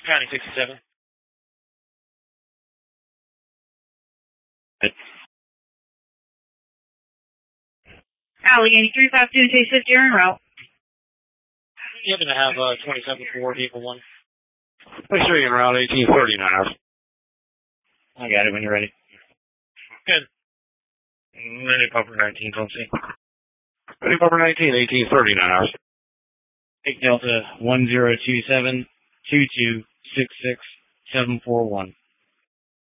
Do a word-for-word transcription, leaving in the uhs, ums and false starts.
County sixty-seven. Alley eighty-three five two two fifty, you're en route. You happen to have uh, twenty-seven four, vehicle one. Make sure you're en route eighteen thirty-nine. I got it when you're ready. Good. Ready, Puffer nineteen, don't see. Ready, Puffer nineteen, eighteen thirty-nine hours. Take Delta one zero two seven two two six six seven four one.